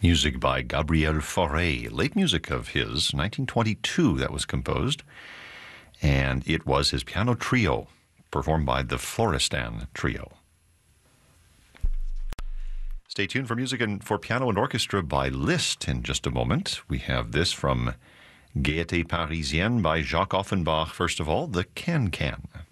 Music by Gabriel Fauré, late music of his, 1922 that was composed, and it was his piano trio, performed by the Florestan Trio. Stay tuned for music and for piano and orchestra by Liszt in just a moment. We have this from Gaieté Parisienne by Jacques Offenbach. First of all, the Can-Can.